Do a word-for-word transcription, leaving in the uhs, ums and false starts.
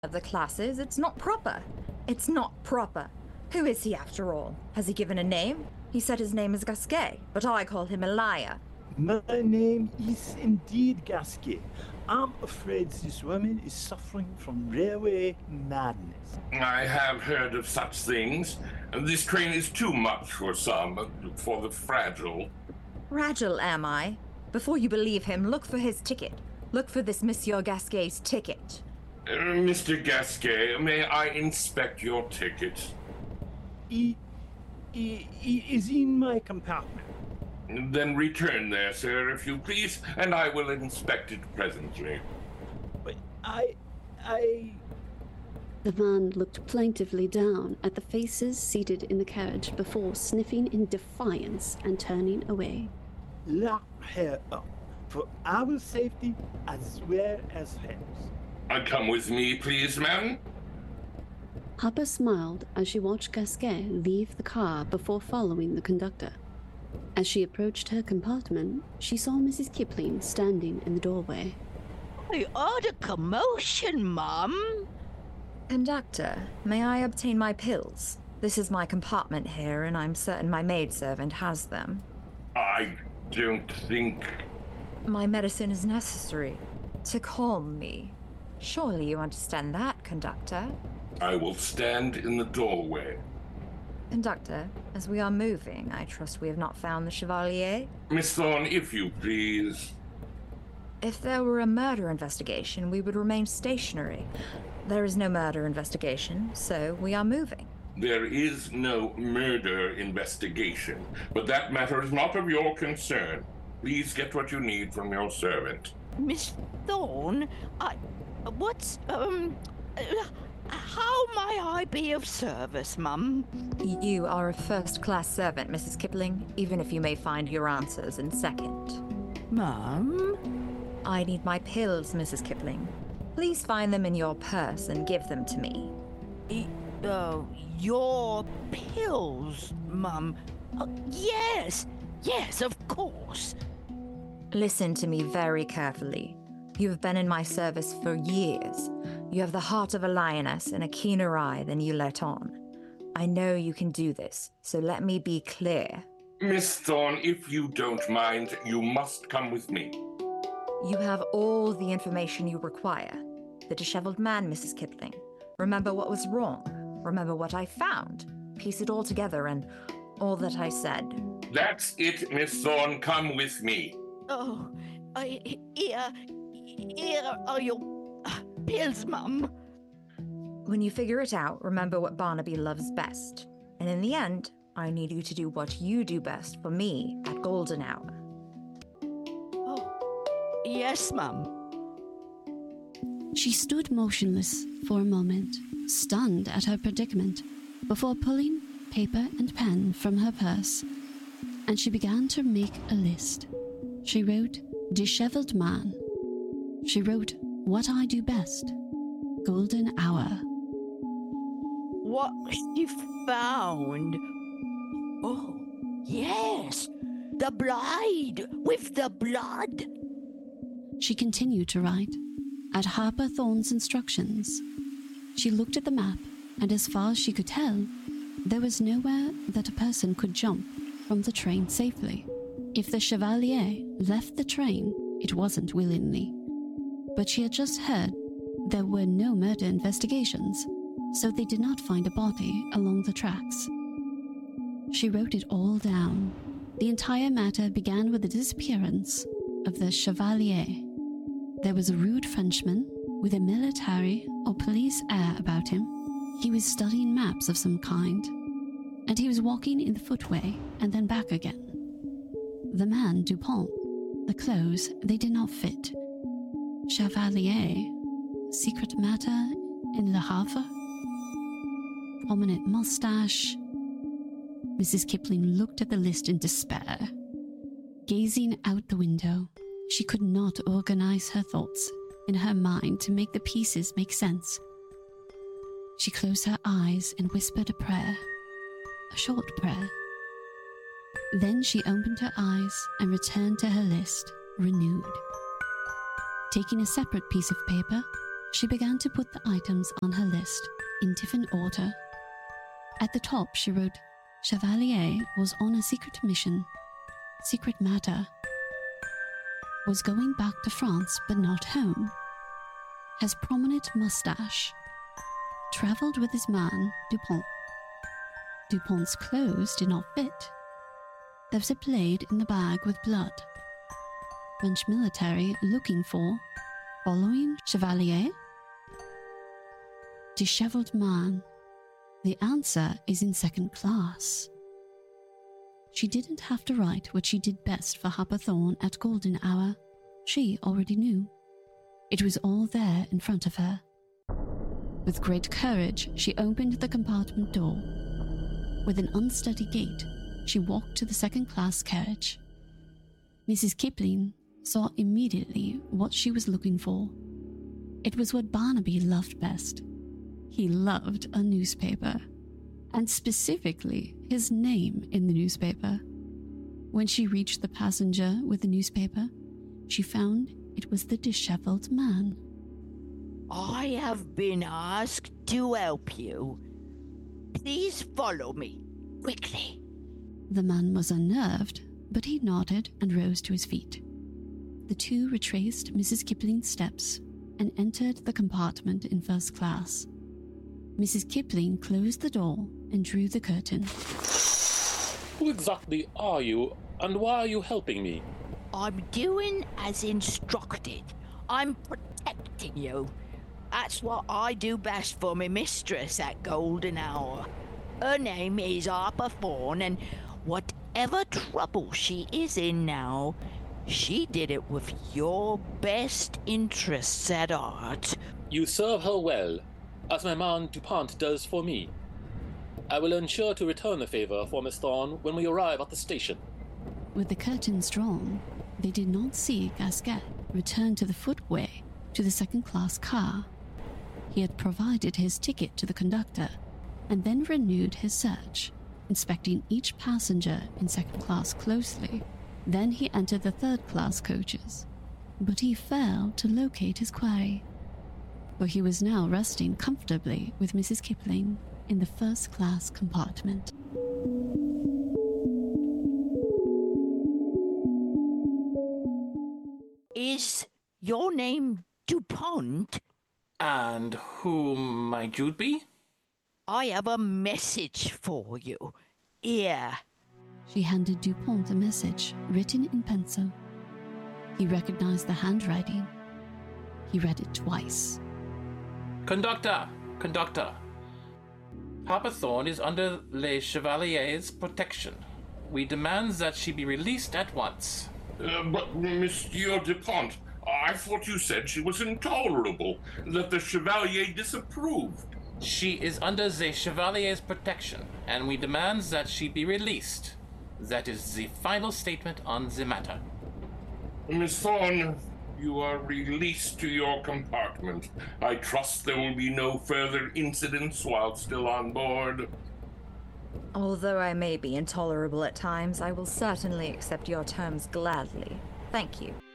of the classes. It's not proper. It's not proper. Who is he, after all? Has he given a name? He said his name is Gasquet, but I call him a liar. My name is indeed Gasquet. I'm afraid this woman is suffering from railway madness. I have heard of such things. This train is too much for some, for the fragile. Fragile, am I? Before you believe him, look for his ticket. Look for this Monsieur Gasquet's ticket. Uh, Mister Gasquet, may I inspect your ticket? He, he, he is in my compartment. Then return there, sir, if you please, and I will inspect it presently. But I... I... The man looked plaintively down at the faces seated in the carriage before sniffing in defiance and turning away. Lock her up, for our safety as well as hers. Uh, come with me, please, ma'am. Harper smiled as she watched Gasquet leave the car before following the conductor. As she approached her compartment, she saw Missus Kipling standing in the doorway. I heard a commotion, Mum. Conductor, may I obtain my pills? This is my compartment here, and I'm certain my maidservant has them. I don't think... My medicine is necessary to calm me. Surely you understand that, Conductor? I will stand in the doorway. Conductor, as we are moving, I trust we have not found the Chevalier? Miss Thorne, if you please. If there were a murder investigation, we would remain stationary. There is no murder investigation, so we are moving. There is no murder investigation, but that matter is not of your concern. Please get what you need from your servant. Miss Thorne, I... What's, um... Uh, how may I be of service, Mum? You are a first-class servant, Missus Kipling, even if you may find your answers in second. Mum? I need my pills, Missus Kipling. Please find them in your purse and give them to me. E- uh, your pills, Mum? Uh, yes, yes, of course. Listen to me very carefully. You have been in my service for years. You have the heart of a lioness and a keener eye than you let on. I know you can do this, so let me be clear. Miss Thorne, if you don't mind, you must come with me. You have all the information you require. The disheveled man, Missus Kipling. Remember what was wrong. Remember what I found. Piece it all together and all that I said. That's it, Miss Thorne. Come with me. Oh, I... Here... Here are your... pills, Mum. When you figure it out, remember what Barnaby loves best. And in the end, I need you to do what you do best for me at golden hour. Oh, yes, Mum. She stood motionless for a moment, stunned at her predicament, before pulling paper and pen from her purse, and she began to make a list. She wrote, disheveled man. She wrote, what I do best. Golden hour. What she found? Oh, yes, the bride with the blood. She continued to write, at Harper Thorne's instructions. She looked at the map, and as far as she could tell, there was nowhere that a person could jump from the train safely. If the Chevalier left the train, it wasn't willingly. But she had just heard there were no murder investigations, so they did not find a body along the tracks. She wrote it all down. The entire matter began with the disappearance of the Chevalier. There was a rude Frenchman with a military or police air about him. He was studying maps of some kind, and he was walking in the footway and then back again. The man, Dupont. The clothes, they did not fit. Chevalier. Secret matter in Le Havre. Prominent mustache. Missus Kipling looked at the list in despair. Gazing out the window, she could not organize her thoughts in her mind to make the pieces make sense. She closed her eyes and whispered a prayer. A short prayer. Then she opened her eyes and returned to her list, renewed. Taking a separate piece of paper, She began to put the items on her list in different order. At the top, she wrote, Chevalier was on a secret mission. Secret matter. Was going back to France but not home. Has prominent mustache. Travelled with his man, Dupont. Dupont's clothes did not fit. There's a blade in the bag with blood. French military looking for, following Chevalier? Dishevelled man. The answer is in second class. She didn't have to write what she did best for Harper Thorne at golden hour. She already knew. It was all there in front of her. With great courage, she opened the compartment door. With an unsteady gait, she walked to the second-class carriage. Missus Kipling saw immediately what she was looking for. It was what Barnaby loved best. He loved a newspaper, and specifically his name in the newspaper. When she reached the passenger with the newspaper, she found it was the dishevelled man. I have been asked to help you. Please follow me, quickly. The man was unnerved, but he nodded and rose to his feet. The two retraced Missus Kipling's steps and entered the compartment in first class. Missus Kipling closed the door and drew the curtain. Who exactly are you, and why are you helping me? I'm doing as instructed. I'm protecting you. That's what I do best for my mistress at golden hour. Her name is Harper Thorne, and whatever trouble she is in now, she did it with your best interests at heart. You serve her well, as my man Dupont does for me. I will ensure to return the favor for Miss Thorne when we arrive at the station. With the curtains drawn, they did not see Gasquet return to the footway to the second-class car. He had provided his ticket to the conductor and then renewed his search, inspecting each passenger in second class closely. Then he entered the third-class coaches, but he failed to locate his quarry, for he was now resting comfortably with Missus Kipling in the first-class compartment. Is your name Dupont? And who might you be? I have a message for you. Here. She handed Dupont a message written in pencil. He recognized the handwriting. He read it twice. Conductor! Conductor! Harper Thorne is under Les Chevalier's protection. We demand that she be released at once. Uh, but, Monsieur Dupont, I thought you said she was intolerable, that the Chevalier disapproved. She is under the Chevalier's protection, and we demand that she be released. That is the final statement on the matter. Miss Thorne, you are released to your compartment. I trust there will be no further incidents while still on board. Although I may be intolerable at times, I will certainly accept your terms gladly. Thank you.